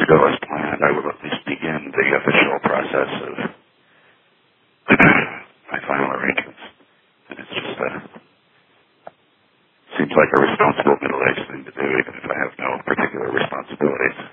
to go as planned, I will at least begin the official process of my final arrangements. And it's just seems like a responsible middle-aged thing to do, even if I have no particular responsibilities.